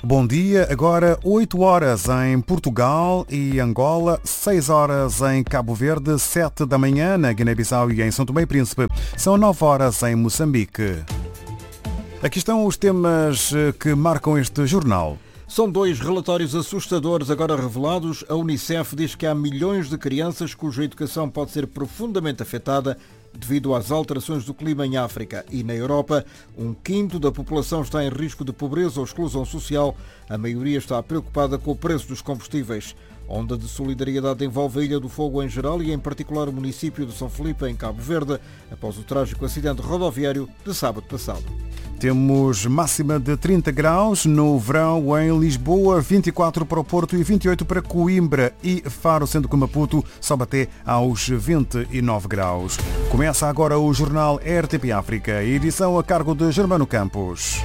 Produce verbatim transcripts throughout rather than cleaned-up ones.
Bom dia, agora oito horas em Portugal e Angola, seis horas em Cabo Verde, sete da manhã na Guiné-Bissau e em São Tomé e Príncipe. São nove horas em Moçambique. Aqui estão os temas que marcam este jornal. São dois relatórios assustadores agora revelados. A Unicef diz que há milhões de crianças cuja educação pode ser profundamente afetada devido às alterações do clima em África. E na Europa, um quinto da população está em risco de pobreza ou exclusão social. A maioria está preocupada com o preço dos combustíveis. A onda de solidariedade envolve a Ilha do Fogo em geral e em particular o município de São Felipe, em Cabo Verde, após o trágico acidente rodoviário de sábado passado. Temos máxima de trinta graus no verão em Lisboa, vinte e quatro para o Porto e vinte e oito para Coimbra e Faro, sendo que Maputo sobe até aos vinte e nove graus. Começa agora o jornal R T P África, edição a cargo de Germano Campos.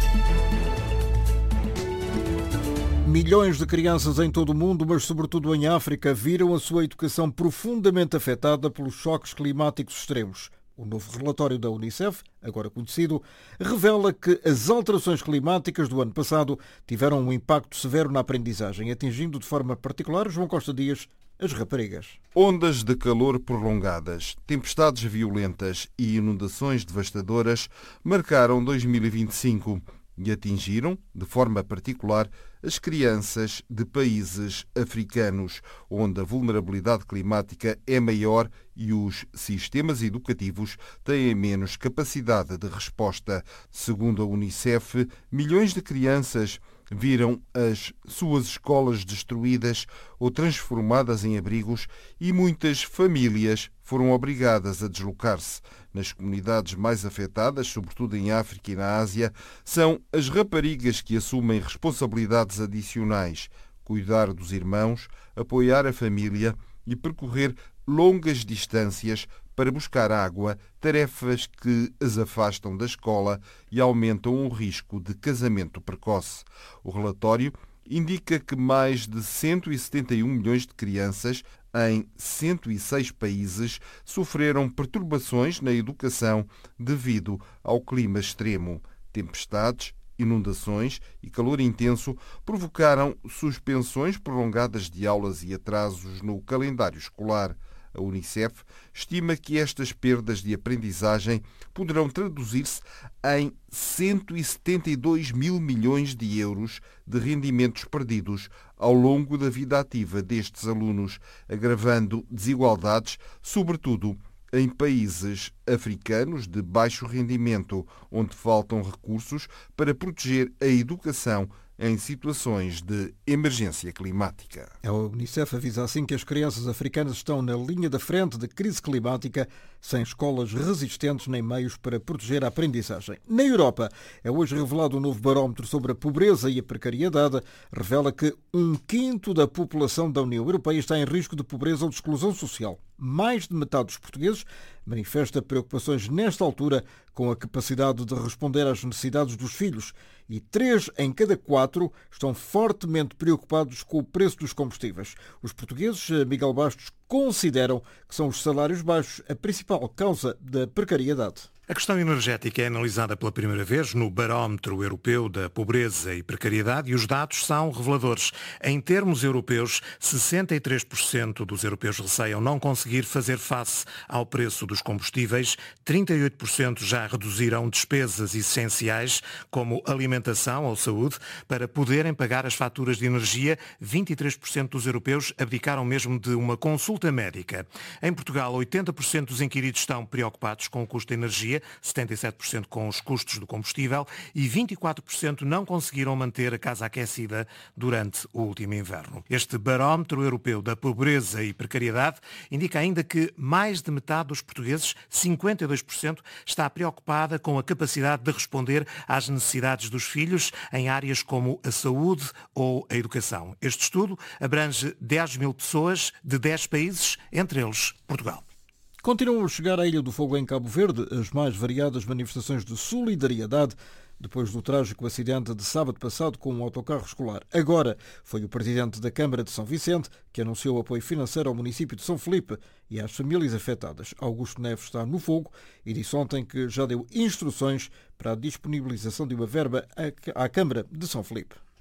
Milhões de crianças em todo o mundo, mas sobretudo em África, viram a sua educação profundamente afetada pelos choques climáticos extremos. O novo relatório da Unicef, agora conhecido, revela que as alterações climáticas do ano passado tiveram um impacto severo na aprendizagem, atingindo de forma particular, João Costa Dias, as raparigas. Ondas de calor prolongadas, tempestades violentas e inundações devastadoras marcaram dois mil e vinte e cinco e atingiram, de forma particular, as crianças de países africanos, onde a vulnerabilidade climática é maior e os sistemas educativos têm menos capacidade de resposta. Segundo a Unicef, milhões de crianças viram as suas escolas destruídas ou transformadas em abrigos e muitas famílias foram obrigadas a deslocar-se. Nas comunidades mais afetadas, sobretudo em África e na Ásia, são as raparigas que assumem responsabilidades adicionais, cuidar dos irmãos, apoiar a família e percorrer longas distâncias para buscar água, tarefas que as afastam da escola e aumentam o risco de casamento precoce. O relatório indica que mais de cento e setenta e um milhões de crianças em cento e seis países sofreram perturbações na educação devido ao clima extremo. Tempestades, inundações e calor intenso provocaram suspensões prolongadas de aulas e atrasos no calendário escolar. A Unicef estima que estas perdas de aprendizagem poderão traduzir-se em cento e setenta e dois mil milhões de euros de rendimentos perdidos ao longo da vida ativa destes alunos, agravando desigualdades, sobretudo em países africanos de baixo rendimento, onde faltam recursos para proteger a educação em situações de emergência climática. A Unicef avisa assim que as crianças africanas estão na linha da frente da crise climática, sem escolas resistentes nem meios para proteger a aprendizagem. Na Europa, é hoje revelado um novo barómetro sobre a pobreza e a precariedade. Revela que um quinto da população da União Europeia está em risco de pobreza ou de exclusão social. Mais de metade dos portugueses manifesta preocupações nesta altura com a capacidade de responder às necessidades dos filhos e três em cada quatro estão fortemente preocupados com o preço dos combustíveis. Os portugueses, Miguel Bastos, consideram que são os salários baixos a principal causa da precariedade. A questão energética é analisada pela primeira vez no Barómetro Europeu da Pobreza e Precariedade e os dados são reveladores. Em termos europeus, sessenta e três por cento dos europeus receiam não conseguir fazer face ao preço dos combustíveis, trinta e oito por cento já reduziram despesas essenciais como alimentação ou saúde para poderem pagar as faturas de energia, vinte e três por cento dos europeus abdicaram mesmo de uma consulta médica. Em Portugal, oitenta por cento dos inquiridos estão preocupados com o custo da energia, setenta e sete por cento com os custos do combustível e vinte e quatro por cento não conseguiram manter a casa aquecida durante o último inverno. Este barómetro europeu da pobreza e precariedade indica ainda que mais de metade dos portugueses, cinquenta e dois por cento, está preocupada com a capacidade de responder às necessidades dos filhos em áreas como a saúde ou a educação. Este estudo abrange dez mil pessoas de dez países, entre eles Portugal. Continuam a chegar à Ilha do Fogo em Cabo Verde as mais variadas manifestações de solidariedade depois do trágico acidente de sábado passado com um autocarro escolar. Agora foi o presidente da Câmara de São Vicente que anunciou apoio financeiro ao município de São Felipe e às famílias afetadas. Augusto Neves está no fogo e disse ontem que já deu instruções para a disponibilização de uma verba à Câmara de São Felipe.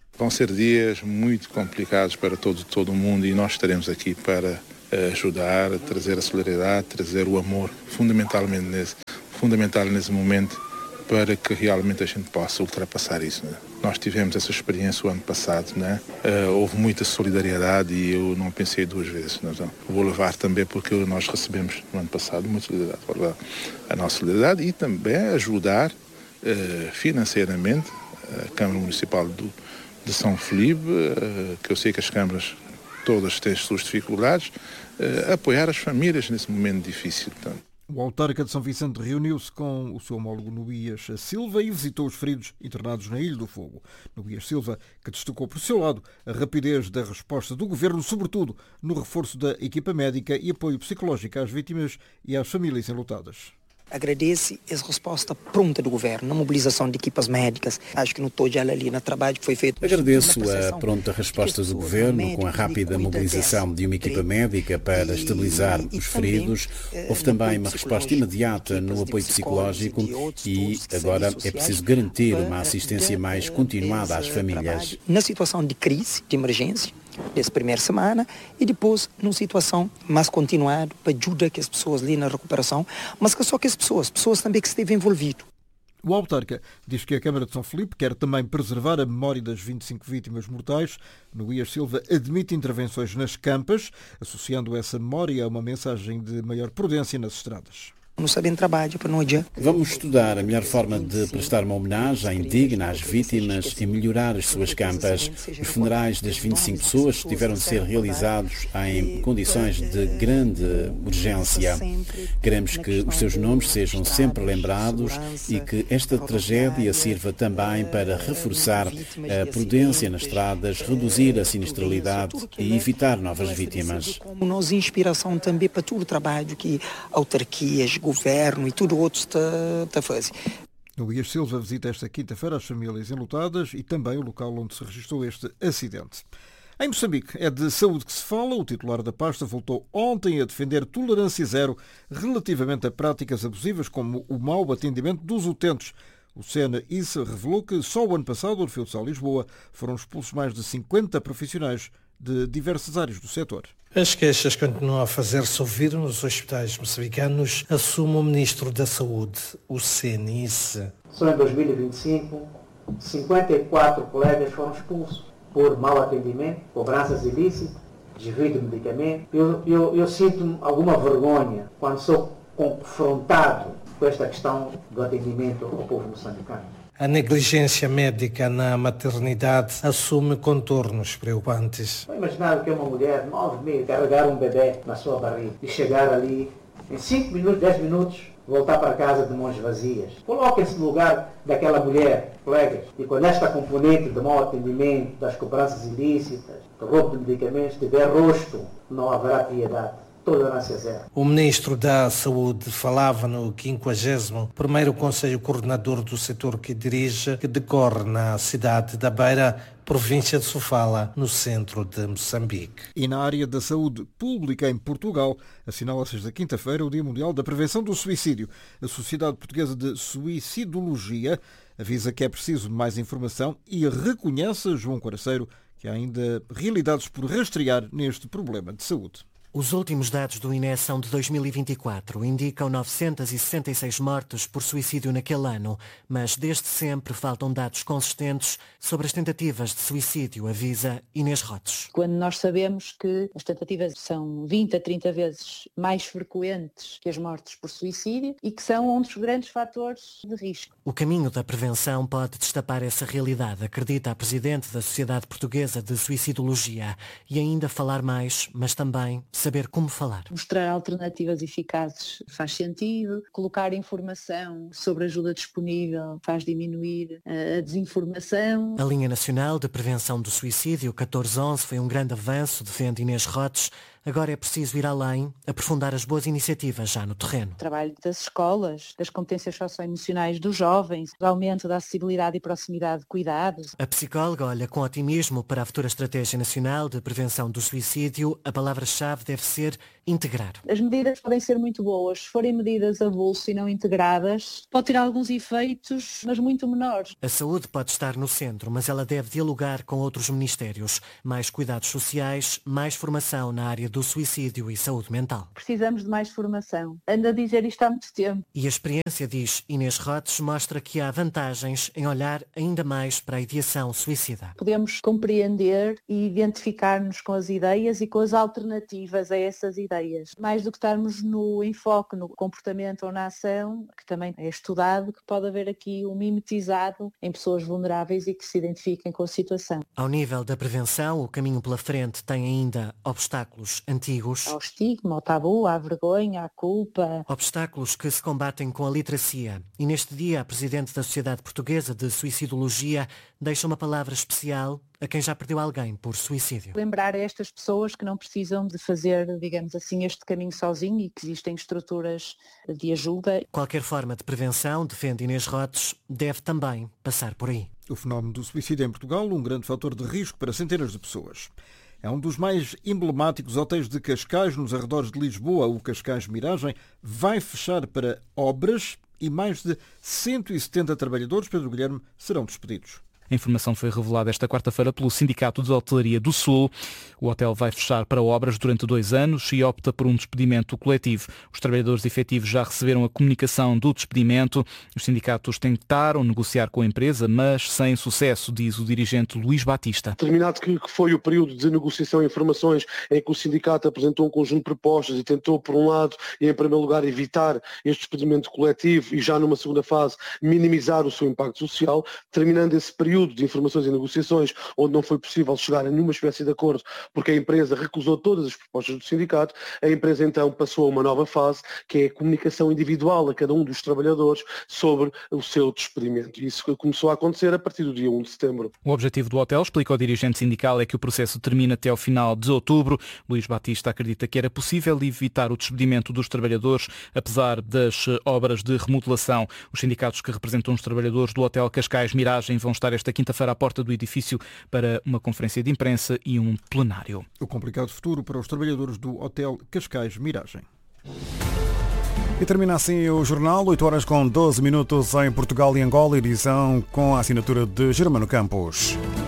Vão ser dias muito complicados para todo, todo mundo e nós estaremos aqui para ajudar, trazer a solidariedade, trazer o amor, fundamentalmente nesse, fundamental nesse momento, para que realmente a gente possa ultrapassar isso. Né? Nós tivemos essa experiência o ano passado, né? Uh, houve muita solidariedade e eu não pensei duas vezes. Né? Então, vou levar também porque nós recebemos no ano passado muita solidariedade, vou levar a nossa solidariedade e também ajudar uh, financeiramente a Câmara Municipal do, de São Felipe, uh, que eu sei que as câmaras todas têm as suas dificuldades, uh, apoiar as famílias nesse momento difícil. Portanto. O autarca de São Vicente reuniu-se com o seu homólogo Noías Silva e visitou os feridos internados na Ilha do Fogo. Noías Silva, que destacou por seu lado a rapidez da resposta do governo, sobretudo no reforço da equipa médica e apoio psicológico às vítimas e às famílias enlutadas. Agradece a resposta pronta do governo, na mobilização de equipas médicas. Acho que no todo ali no trabalho que foi feito. Agradeço a pronta resposta do governo com a rápida mobilização de uma equipa médica para estabilizar os feridos. Houve também uma resposta imediata no apoio psicológico e agora é preciso garantir uma assistência mais continuada às famílias. Na situação de crise, de emergência, dessa primeira semana e depois numa situação mais continuada para ajudar que as pessoas ali na recuperação, mas que só que as pessoas, pessoas também que esteve envolvido. O autarca diz que a Câmara de São Felipe quer também preservar a memória das vinte e cinco vítimas mortais. Noías Silva admite intervenções nas campas, associando essa memória a uma mensagem de maior prudência nas estradas. Não sabem trabalho para não adiar. Vamos estudar a melhor forma de prestar uma homenagem digna às vítimas e melhorar as suas campas. Os funerais das vinte e cinco pessoas tiveram de ser realizados em condições de grande urgência. Queremos que os seus nomes sejam sempre lembrados e que esta tragédia sirva também para reforçar a prudência nas estradas, reduzir a sinistralidade e evitar novas vítimas. Como nós inspiração também para todo o trabalho que autarquias, governo e tudo outro está, está a fazer. Noías Silva visita esta quinta-feira as famílias enlutadas e também o local onde se registrou este acidente. Em Moçambique, é de saúde que se fala. O titular da pasta voltou ontem a defender tolerância zero relativamente a práticas abusivas como o mau atendimento dos utentes. O C N I S revelou que só o ano passado, Orfeu de Sá, Lisboa, foram expulsos mais de cinquenta profissionais de diversas áreas do setor. As queixas continuam a fazer-se ouvir nos hospitais moçambicanos, assume o Ministro da Saúde, o C N I S. Só em dois mil e vinte e cinco, cinquenta e quatro colegas foram expulsos por mau atendimento, cobranças ilícitas, desvio de medicamento. Eu, eu, eu sinto alguma vergonha quando sou confrontado com esta questão do atendimento ao povo moçambicano. A negligência médica na maternidade assume contornos preocupantes. Não imaginar que uma mulher, nove meses, carregar um bebê na sua barriga e chegar ali, em cinco minutos, dez minutos, voltar para casa de mãos vazias. Coloquem-se no lugar daquela mulher, colegas, e quando esta componente de mau atendimento, das cobranças ilícitas, do roubo de medicamentos, tiver rosto, não haverá piedade. Tolerância zero. O Ministro da Saúde falava no quinquagésimo primeiro Conselho Coordenador do setor que dirige, que decorre na cidade da Beira, província de Sofala, no centro de Moçambique. E na área da saúde pública em Portugal, assinala-se esta quinta-feira o Dia Mundial da Prevenção do Suicídio. A Sociedade Portuguesa de Suicidologia avisa que é preciso mais informação e reconhece, João Coraceiro, que há ainda realidades por rastrear neste problema de saúde. Os últimos dados do I N E são de dois mil e vinte e quatro. Indicam novecentos e sessenta e seis mortes por suicídio naquele ano, mas desde sempre faltam dados consistentes sobre as tentativas de suicídio, avisa Inês Rotes. Quando nós sabemos que as tentativas são vinte a trinta vezes mais frequentes que as mortes por suicídio e que são um dos grandes fatores de risco. O caminho da prevenção pode destapar essa realidade, acredita a Presidente da Sociedade Portuguesa de Suicidologia, e ainda falar mais, mas também saber como falar. Mostrar alternativas eficazes faz sentido, colocar informação sobre ajuda disponível faz diminuir a desinformação. A linha nacional de prevenção do suicídio catorze onze foi um grande avanço, defende Inês Rotes, Agora é preciso ir além, aprofundar as boas iniciativas já no terreno. O trabalho das escolas, das competências socioemocionais dos jovens, o aumento da acessibilidade e proximidade de cuidados. A psicóloga olha com otimismo para a futura Estratégia Nacional de Prevenção do Suicídio. A palavra-chave deve ser integrar. As medidas podem ser muito boas. Se forem medidas a bolso e não integradas, pode ter alguns efeitos, mas muito menores. A saúde pode estar no centro, mas ela deve dialogar com outros ministérios. Mais cuidados sociais, mais formação na área do suicídio e saúde mental. Precisamos de mais formação. Ando a dizer isto há muito tempo. E a experiência, diz Inês Rotes, mostra que há vantagens em olhar ainda mais para a ideação suicida. Podemos compreender e identificar-nos com as ideias e com as alternativas a essas ideias. Mais do que estarmos no enfoque, no comportamento ou na ação, que também é estudado, que pode haver aqui um mimetizado em pessoas vulneráveis e que se identifiquem com a situação. Ao nível da prevenção, o caminho pela frente tem ainda obstáculos antigos. Ao estigma, ao tabu, à vergonha, à culpa. Obstáculos que se combatem com a literacia. E neste dia, a Presidente da Sociedade Portuguesa de Suicidologia deixa uma palavra especial a quem já perdeu alguém por suicídio. Lembrar a estas pessoas que não precisam de fazer, digamos assim, este caminho sozinho e que existem estruturas de ajuda. Qualquer forma de prevenção, defende Inês Rotes, deve também passar por aí. O fenómeno do suicídio em Portugal, um grande fator de risco para centenas de pessoas. É um dos mais emblemáticos hotéis de Cascais, nos arredores de Lisboa. O Cascais Miragem vai fechar para obras e mais de cento e setenta trabalhadores, Pedro Guilherme, serão despedidos. A informação foi revelada esta quarta-feira pelo Sindicato de Hotelaria do Sul. O hotel vai fechar para obras durante dois anos e opta por um despedimento coletivo. Os trabalhadores efetivos já receberam a comunicação do despedimento. Os sindicatos tentaram negociar com a empresa, mas sem sucesso, diz o dirigente Luís Batista. Terminado que foi o período de negociação e informações em que o sindicato apresentou um conjunto de propostas e tentou, por um lado, e em primeiro lugar, evitar este despedimento coletivo e já numa segunda fase minimizar o seu impacto social, terminando esse período de informações e negociações onde não foi possível chegar a nenhuma espécie de acordo porque a empresa recusou todas as propostas do sindicato, a empresa então passou a uma nova fase que é a comunicação individual a cada um dos trabalhadores sobre o seu despedimento. E isso começou a acontecer a partir do dia um de setembro. O objetivo do hotel, explica o dirigente sindical, é que o processo termine até ao final de outubro. Luís Batista acredita que era possível evitar o despedimento dos trabalhadores, apesar das obras de remodelação. Os sindicatos que representam os trabalhadores do Hotel Cascais Miragem vão estar esta quinta-feira à porta do edifício para uma conferência de imprensa e um plenário. O complicado futuro para os trabalhadores do Hotel Cascais Miragem. E termina assim o jornal, oito horas com doze minutos em Portugal e Angola, edição com a assinatura de Germano Campos.